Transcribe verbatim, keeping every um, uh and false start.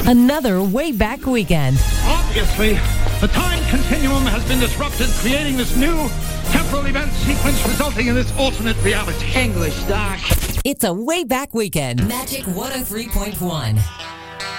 Another Way Back Weekend. Obviously, the time continuum has been disrupted, creating this new temporal event sequence resulting in this alternate reality. English, Doc. It's a Way Back Weekend. Magic one oh three point one.